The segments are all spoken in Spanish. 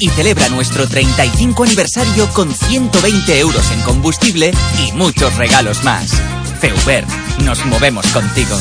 y celebra nuestro 35 aniversario con 120 euros en combustible y muchos regalos más. Feubert, nos movemos contigo.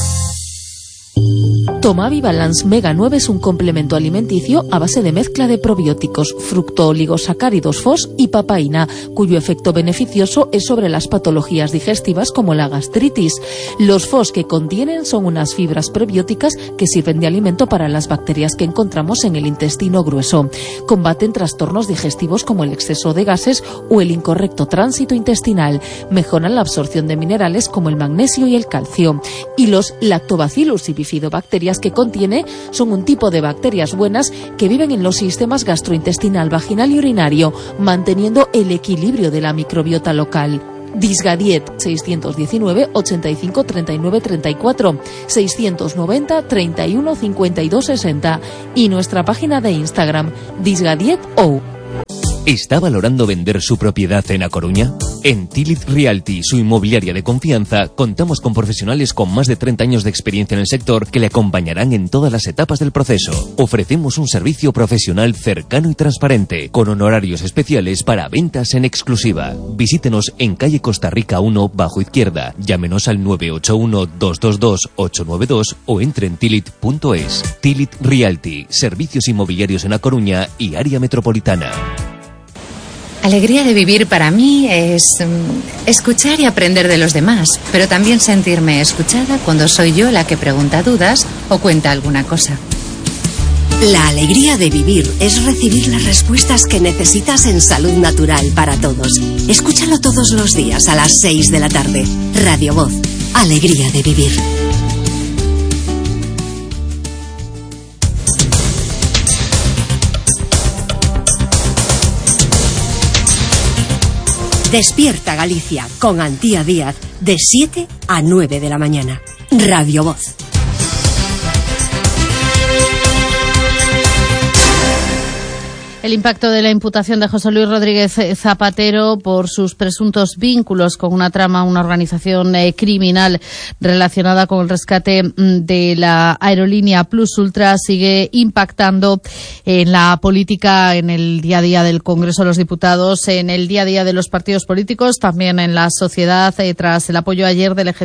Tomavi Balance Mega 9 es un complemento alimenticio a base de mezcla de probióticos, fructooligosacáridos FOS y papaína, cuyo efecto beneficioso es sobre las patologías digestivas como la gastritis. Los FOS que contienen son unas fibras prebióticas que sirven de alimento para las bacterias que encontramos en el intestino grueso. Combaten trastornos digestivos como el exceso de gases o el incorrecto tránsito intestinal. Mejoran la absorción de minerales como el magnesio y el calcio. Y los lactobacillus y bifidobacterias que contiene son un tipo de bacterias buenas que viven en los sistemas gastrointestinal, vaginal y urinario, manteniendo el equilibrio de la microbiota local. Disgadiet 619 85 39 34 690 31 52 60 y nuestra página de Instagram disgadiet.ou. ¿Está valorando vender su propiedad en A Coruña? En Tilit Realty, su inmobiliaria de confianza, contamos con profesionales con más de 30 años de experiencia en el sector que le acompañarán en todas las etapas del proceso. Ofrecemos un servicio profesional cercano y transparente, con honorarios especiales para ventas en exclusiva. Visítenos en calle Costa Rica 1, bajo izquierda. Llámenos al 981-222-892 o entre en tilit.es. Tilit Realty, servicios inmobiliarios en A Coruña y área metropolitana. Alegría de vivir para mí es escuchar y aprender de los demás, pero también sentirme escuchada cuando soy yo la que pregunta dudas o cuenta alguna cosa. La alegría de vivir es recibir las respuestas que necesitas en Salud Natural para Todos. Escúchalo todos los días a las 6 de la tarde. Radio Voz. Alegría de vivir. Despierta Galicia con Antía Díaz de 7 a 9 de la mañana. Radio Voz. El impacto de la imputación de José Luis Rodríguez Zapatero por sus presuntos vínculos con una trama, una organización criminal relacionada con el rescate de la aerolínea Plus Ultra sigue impactando en la política, en el día a día del Congreso de los Diputados, en el día a día de los partidos políticos, también en la sociedad, tras el apoyo ayer del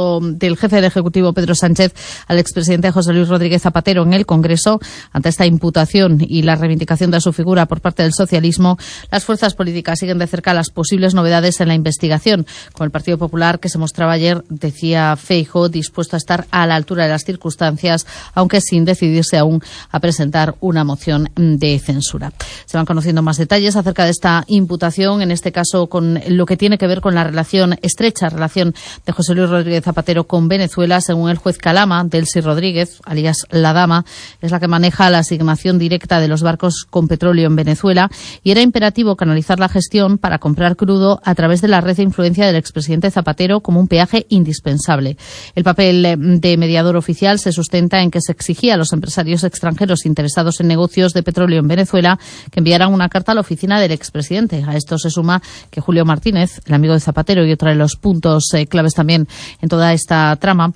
jefe del Ejecutivo Pedro Sánchez al expresidente José Luis Rodríguez Zapatero en el Congreso. Ante esta imputación y la reivindicación de su figura por parte del socialismo, las fuerzas políticas siguen de cerca las posibles novedades en la investigación. Con el Partido Popular, que se mostraba ayer, decía Feijóo, dispuesto a estar a la altura de las circunstancias, aunque sin decidirse aún a presentar una moción de censura. Se van conociendo más detalles acerca de esta imputación, en este caso con lo que tiene que ver con la estrecha relación de José Luis Rodríguez Zapatero con Venezuela. Según el juez Calama, Delcy Rodríguez, alias La Dama, es la que maneja la asignación directa de los barcos con petróleo en Venezuela, y era imperativo canalizar la gestión para comprar crudo a través de la red de influencia del expresidente Zapatero como un peaje indispensable. El papel de mediador oficial se sustenta en que se exigía a los empresarios extranjeros interesados en negocios de petróleo en Venezuela que enviaran una carta a la oficina del expresidente. A esto se suma que Julio Martínez, el amigo de Zapatero y otro de los puntos claves también en toda esta trama,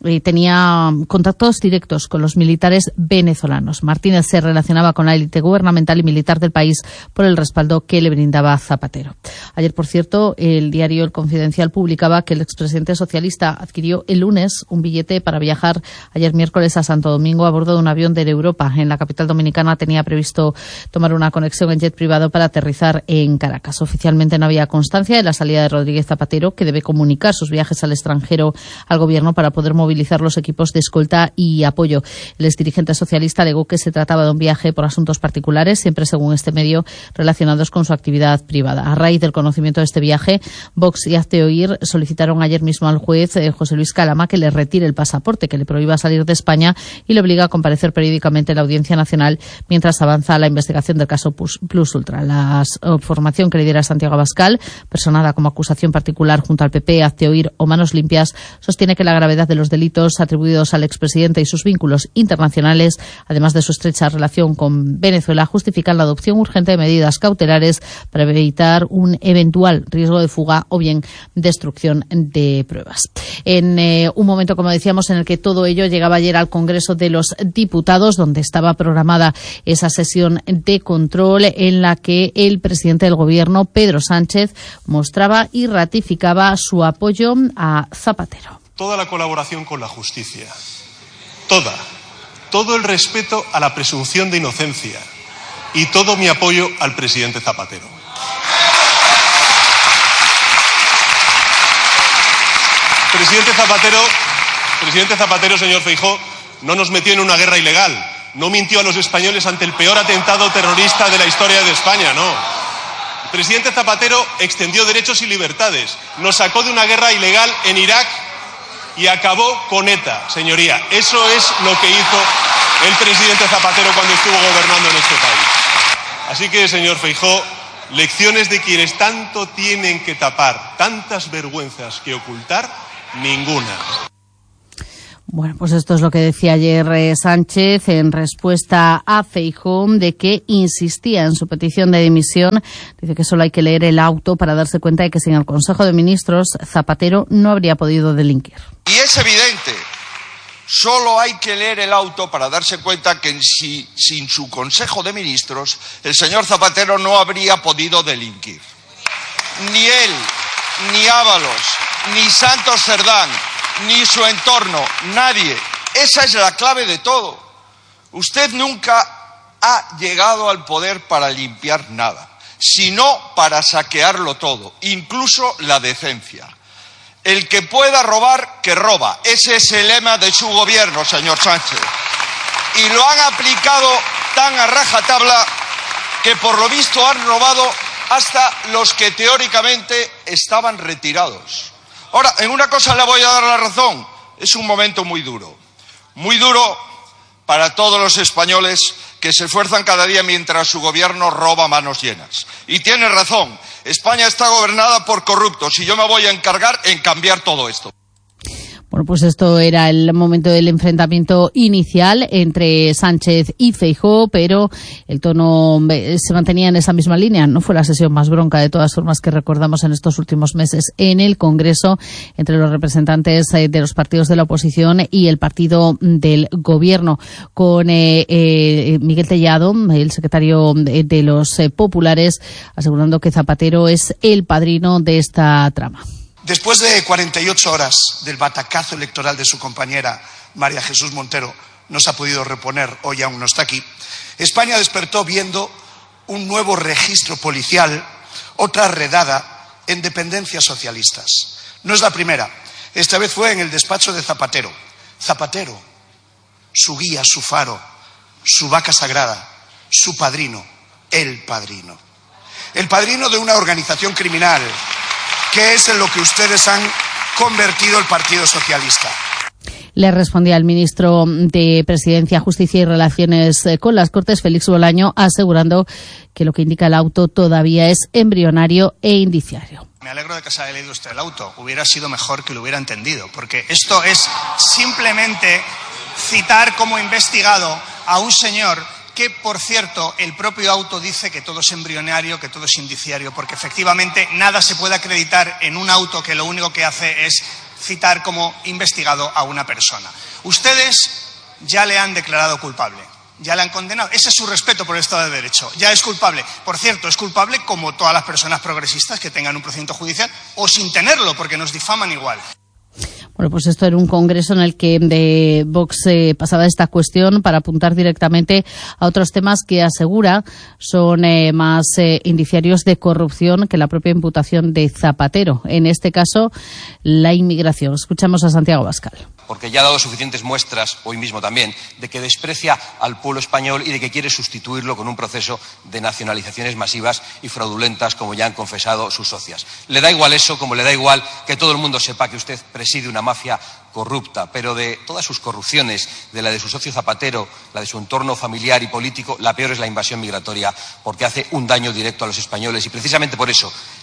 tenía contactos directos con los militares venezolanos. Martínez se relacionaba con la élite gubernamental y militar del país por el respaldo que le brindaba Zapatero. Ayer, por cierto, el diario El Confidencial publicaba que el expresidente socialista adquirió el lunes un billete para viajar ayer miércoles a Santo Domingo a bordo de un avión de Europa. En la capital dominicana tenía previsto tomar una conexión en jet privado para aterrizar en Caracas. Oficialmente no había constancia de la salida de Rodríguez Zapatero, que debe comunicar sus viajes al extranjero al gobierno para poder movilizar los equipos de escolta y apoyo. El exdirigente socialista alegó que se trataba de un viaje por asuntos particulares, siempre según este medio, relacionados con su actividad privada. A raíz del conocimiento de este viaje, Vox y Hazte Oír solicitaron ayer mismo al juez José Luis Calama que le retire el pasaporte, que le prohíba salir de España y le obliga a comparecer periódicamente en la Audiencia Nacional mientras avanza la investigación del caso Plus Ultra. La formación que lidera Santiago Abascal, personada como acusación particular junto al PP, Hazte Oír o Manos Limpias, sostiene que la gravedad de los delitos delitos atribuidos al expresidente y sus vínculos internacionales, además de su estrecha relación con Venezuela, justifican la adopción urgente de medidas cautelares para evitar un eventual riesgo de fuga o bien destrucción de pruebas. En un momento, como decíamos, en el que todo ello llegaba ayer al Congreso de los Diputados, donde estaba programada esa sesión de control en la que el presidente del Gobierno, Pedro Sánchez, mostraba y ratificaba su apoyo a Zapatero. Toda la colaboración con la justicia, todo el respeto a la presunción de inocencia y todo mi apoyo al presidente Zapatero. Presidente Zapatero, señor Feijóo, no nos metió en una guerra ilegal, no mintió a los españoles ante el peor atentado terrorista de la historia de España, no. El presidente Zapatero extendió derechos y libertades, nos sacó de una guerra ilegal en Irak y acabó con ETA, señoría. Eso es lo que hizo el presidente Zapatero cuando estuvo gobernando en este país. Así que, señor Feijóo, lecciones de quienes tanto tienen que tapar, tantas vergüenzas que ocultar, ninguna. Bueno, pues esto es lo que decía ayer Sánchez en respuesta a Feijóo, de que insistía en su petición de dimisión. Dice que solo hay que leer el auto para darse cuenta de que sin el Consejo de Ministros Zapatero no habría podido delinquir. Y es evidente, solo hay que leer el auto para darse cuenta que sin su Consejo de Ministros el señor Zapatero no habría podido delinquir. Ni él, ni Ábalos, ni Santos Cerdán, ni su entorno, nadie. Esa es la clave de todo. Usted nunca ha llegado al poder para limpiar nada, sino para saquearlo todo, incluso la decencia. El que pueda robar, que roba. Ese es el lema de su gobierno, señor Sánchez. Y lo han aplicado tan a rajatabla que por lo visto han robado hasta los que teóricamente estaban retirados. Ahora, en una cosa le voy a dar la razón. Es un momento muy duro para todos los españoles que se esfuerzan cada día mientras su gobierno roba manos llenas. Y tiene razón, España está gobernada por corruptos y yo me voy a encargar en cambiar todo esto. Bueno, pues esto era el momento del enfrentamiento inicial entre Sánchez y Feijóo, pero el tono se mantenía en esa misma línea. No fue la sesión más bronca, de todas formas, que recordamos en estos últimos meses en el Congreso entre los representantes de los partidos de la oposición y el partido del Gobierno, con Miguel Tellado, el secretario de los populares, asegurando que Zapatero es el padrino de esta trama. Después de 48 horas del batacazo electoral de su compañera María Jesús Montero, no se ha podido reponer, hoy aún no está aquí, España despertó viendo un nuevo registro policial, otra redada en dependencias socialistas. No es la primera, esta vez fue en el despacho de Zapatero. Zapatero, su guía, su faro, su vaca sagrada, su padrino, el padrino. El padrino de una organización criminal, que es en lo que ustedes han convertido el Partido Socialista. Le respondía el ministro de Presidencia, Justicia y Relaciones con las Cortes, Félix Bolaño, asegurando que lo que indica el auto todavía es embrionario e indiciario. Me alegro de que se haya leído usted el auto. Hubiera sido mejor que lo hubiera entendido, porque esto es simplemente citar como investigado a un señor que, por cierto, el propio auto dice que todo es embrionario, que todo es indiciario, porque efectivamente nada se puede acreditar en un auto que lo único que hace es citar como investigado a una persona. Ustedes ya le han declarado culpable, ya le han condenado. Ese es su respeto por el Estado de Derecho. Ya es culpable. Por cierto, es culpable como todas las personas progresistas que tengan un procedimiento judicial o sin tenerlo, porque nos difaman igual. Bueno, pues esto era un congreso en el que de Vox pasaba esta cuestión para apuntar directamente a otros temas que asegura son más indiciarios de corrupción que la propia imputación de Zapatero. En este caso, la inmigración. Escuchamos a Santiago Abascal. Porque ya ha dado suficientes muestras, hoy mismo también, de que desprecia al pueblo español y de que quiere sustituirlo con un proceso de nacionalizaciones masivas y fraudulentas, como ya han confesado sus socias. Le da igual eso, como le da igual que todo el mundo sepa que usted preside una mafia corrupta, pero de todas sus corrupciones, de la de su socio Zapatero, la de su entorno familiar y político, la peor es la invasión migratoria, porque hace un daño directo a los españoles y precisamente por eso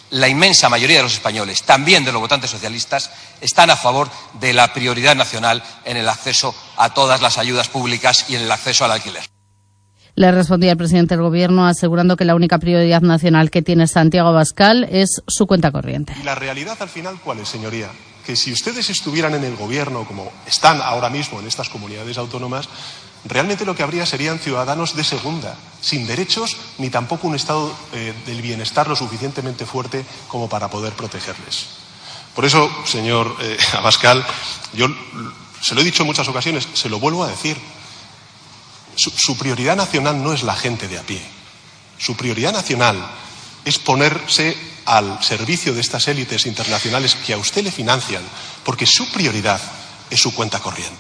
la inmensa mayoría de los españoles, también de los votantes socialistas, están a favor de la prioridad nacional en el acceso a todas las ayudas públicas y en el acceso al alquiler. Le respondía el presidente del Gobierno asegurando que la única prioridad nacional que tiene Santiago Abascal es su cuenta corriente. ¿Y la realidad al final cuál es, señoría? Que si ustedes estuvieran en el Gobierno, como están ahora mismo en estas comunidades autónomas, realmente lo que habría serían ciudadanos de segunda, sin derechos ni tampoco un estado del bienestar lo suficientemente fuerte como para poder protegerles. Por eso, señor Abascal, yo se lo he dicho en muchas ocasiones, se lo vuelvo a decir. Su prioridad nacional no es la gente de a pie. Su prioridad nacional es ponerse al servicio de estas élites internacionales que a usted le financian, porque su prioridad es su cuenta corriente.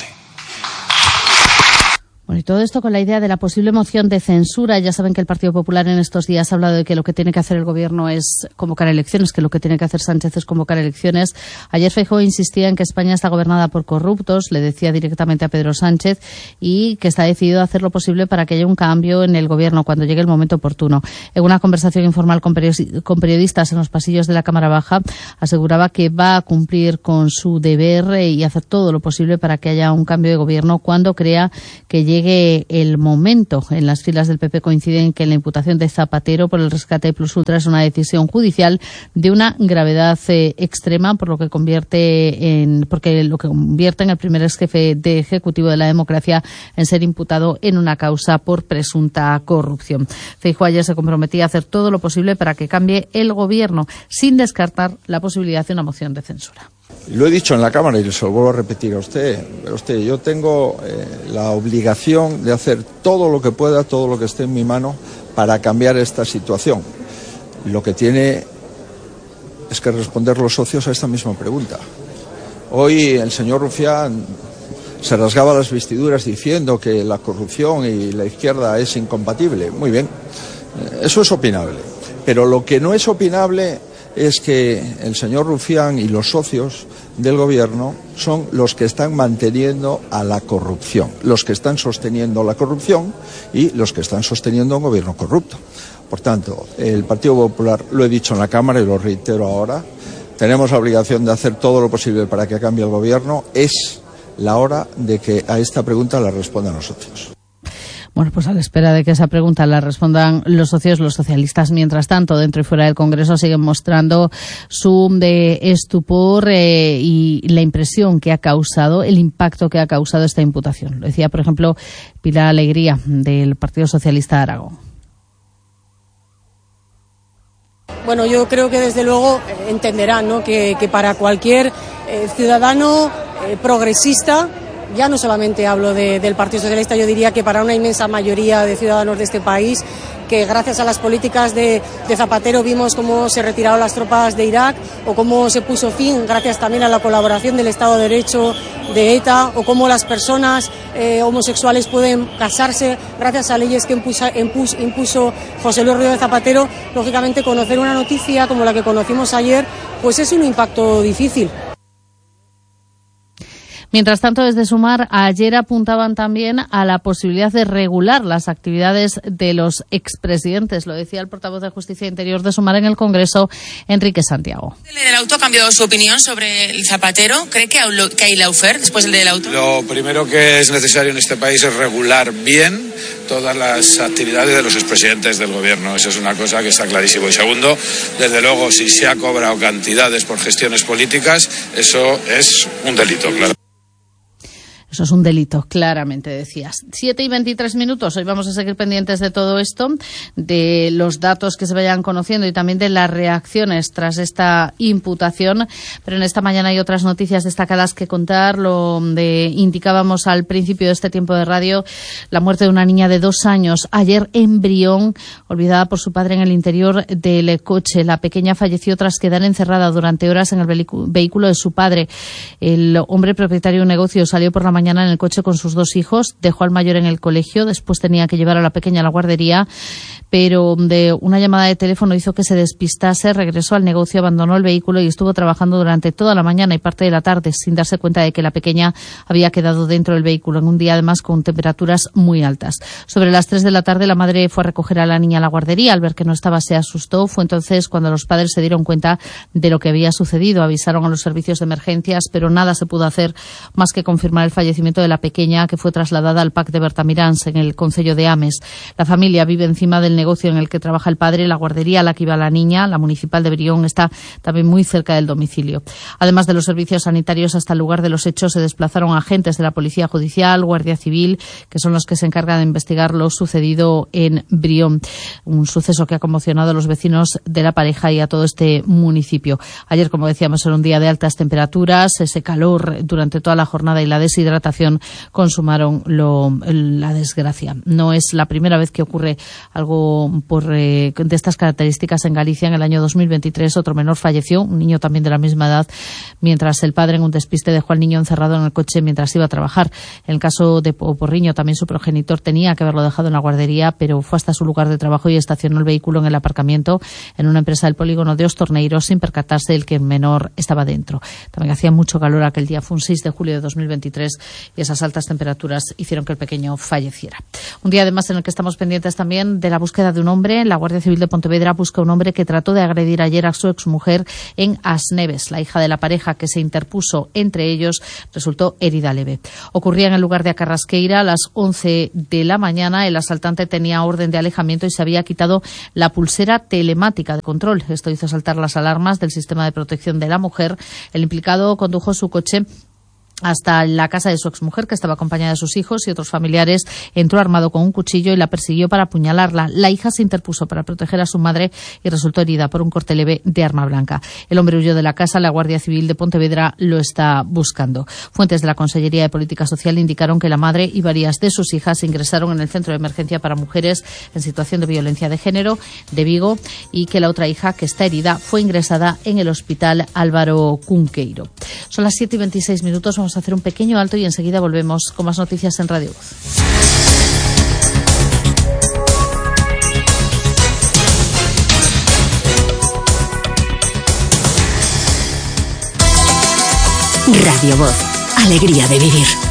Bueno, y todo esto con la idea de la posible moción de censura. Ya saben que el Partido Popular en estos días ha hablado de que lo que tiene que hacer el Gobierno es convocar elecciones, que lo que tiene que hacer Sánchez es convocar elecciones. Ayer Feijóo insistía en que España está gobernada por corruptos, le decía directamente a Pedro Sánchez, y que está decidido a hacer lo posible para que haya un cambio en el Gobierno cuando llegue el momento oportuno. En una conversación informal con periodistas en los pasillos de la Cámara Baja, aseguraba que va a cumplir con su deber y hacer todo lo posible para que haya un cambio de Gobierno cuando crea que llegue el momento. En las filas del PP coinciden que la imputación de Zapatero por el rescate de Plus Ultra es una decisión judicial de una gravedad extrema, porque lo que convierte en el primer ex jefe de ejecutivo de la democracia en ser imputado en una causa por presunta corrupción. Feijóo ayer se comprometía a hacer todo lo posible para que cambie el Gobierno, sin descartar la posibilidad de una moción de censura. Lo he dicho en la Cámara y se lo vuelvo a repetir a usted. Yo tengo la obligación de hacer todo lo que pueda, todo lo que esté en mi mano para cambiar esta situación. Lo que tiene es que responder los socios a esta misma pregunta. Hoy el señor Rufián se rasgaba las vestiduras diciendo que la corrupción y la izquierda es incompatible. Muy bien, eso es opinable. Pero lo que no es opinable es que el señor Rufián y los socios del Gobierno son los que están manteniendo a la corrupción, los que están sosteniendo la corrupción y los que están sosteniendo un Gobierno corrupto. Por tanto, el Partido Popular, lo he dicho en la Cámara y lo reitero ahora, tenemos la obligación de hacer todo lo posible para que cambie el Gobierno. Es la hora de que a esta pregunta la respondan los socios. Bueno, pues a la espera de que esa pregunta la respondan los socios, los socialistas, mientras tanto, dentro y fuera del Congreso, siguen mostrando su estupor y la impresión que ha causado, el impacto que ha causado esta imputación. Lo decía, por ejemplo, Pilar Alegría, del Partido Socialista de Aragón. Bueno, yo creo que desde luego entenderán, ¿no?, que para cualquier ciudadano progresista, ya no solamente hablo del Partido Socialista, yo diría que para una inmensa mayoría de ciudadanos de este país, que gracias a las políticas de Zapatero vimos cómo se retiraron las tropas de Irak, o cómo se puso fin, gracias también a la colaboración del Estado de Derecho de ETA, o cómo las personas homosexuales pueden casarse gracias a leyes que impuso José Luis Rodríguez Zapatero. Lógicamente, conocer una noticia como la que conocimos ayer, pues es un impacto difícil. Mientras tanto, desde Sumar, ayer apuntaban también a la posibilidad de regular las actividades de los expresidentes. Lo decía el portavoz de Justicia e Interior de Sumar en el Congreso, Enrique Santiago. ¿El del auto ha cambiado su opinión sobre el Zapatero? ¿Cree que hay lawfare después del auto? Lo primero que es necesario en este país es regular bien todas las actividades de los expresidentes del Gobierno. Eso es una cosa que está clarísimo. Y segundo, desde luego, si se ha cobrado cantidades por gestiones políticas, eso es un delito, claro. Eso es un delito, claramente, decías. 7:23. Hoy vamos a seguir pendientes de todo esto, de los datos que se vayan conociendo y también de las reacciones tras esta imputación. Pero en esta mañana hay otras noticias destacadas que contar. Indicábamos al principio de este tiempo de radio la muerte de una niña de 2 años. Ayer, embrión, olvidada por su padre en el interior del coche. La pequeña falleció tras quedar encerrada durante horas en el vehículo de su padre. El hombre propietario de un negocio salió por la mañana en el coche con sus 2 hijos. Dejó al mayor en el colegio, después tenía que llevar a la pequeña a la guardería, pero de una llamada de teléfono hizo que se despistase, regresó al negocio, abandonó el vehículo y estuvo trabajando durante toda la mañana y parte de la tarde sin darse cuenta de que la pequeña había quedado dentro del vehículo en un día además con temperaturas muy altas. Sobre las 3 de la tarde la madre fue a recoger a la niña a la guardería. Al ver que no estaba se asustó. Fue entonces cuando los padres se dieron cuenta de lo que había sucedido. Avisaron a los servicios de emergencias, pero nada se pudo hacer más que confirmar el fallecimiento de la pequeña, que fue trasladada al PAC de Bertamirans, en el concello de Ames. La familia vive encima del negocio en el que trabaja el padre. La guardería a la que iba la niña, la municipal de Brión, está también muy cerca del domicilio. Además de los servicios sanitarios, hasta el lugar de los hechos se desplazaron agentes de la Policía Judicial, Guardia Civil, que son los que se encargan de investigar lo sucedido en Brión. Un suceso que ha conmocionado a los vecinos de la pareja y a todo este municipio. Ayer, como decíamos, era un día de altas temperaturas. Ese calor durante toda la jornada y la deshidratación consumaron la desgracia. No es la primera vez que ocurre algo de estas características en Galicia. En el año 2023 otro menor falleció, un niño también de la misma edad, mientras el padre en un despiste dejó al niño encerrado en el coche mientras iba a trabajar. En el caso de Porriño, también su progenitor tenía que haberlo dejado en la guardería, pero fue hasta su lugar de trabajo y estacionó el vehículo en el aparcamiento en una empresa del polígono de Ostorneiros sin percatarse del que el menor estaba dentro. También hacía mucho calor aquel día, fue un 6 de julio de 2023 y esas altas temperaturas hicieron que el pequeño falleciera. Un día además en el que estamos pendientes también de la búsqueda de un hombre. La Guardia Civil de Pontevedra busca a un hombre que trató de agredir ayer a su exmujer en Asneves. La hija de la pareja que se interpuso entre ellos resultó herida leve. Ocurría en el lugar de Acarrasqueira a las 11 de la mañana. El asaltante tenía orden de alejamiento y se había quitado la pulsera telemática de control. Esto hizo saltar las alarmas del sistema de protección de la mujer. El implicado condujo su coche hasta la casa de su exmujer, que estaba acompañada de sus hijos y otros familiares. Entró armado con un cuchillo y la persiguió para apuñalarla. La hija se interpuso para proteger a su madre y resultó herida por un corte leve de arma blanca. El hombre huyó de la casa. La Guardia Civil de Pontevedra lo está buscando. Fuentes de la Consellería de Política Social indicaron que la madre y varias de sus hijas ingresaron en el Centro de Emergencia para Mujeres en situación de violencia de género de Vigo y que la otra hija, que está herida, fue ingresada en el Hospital Álvaro Cunqueiro. Son las 7:26. Vamos a hacer un pequeño alto y enseguida volvemos con más noticias en Radio Voz. Radio Voz, alegría de vivir.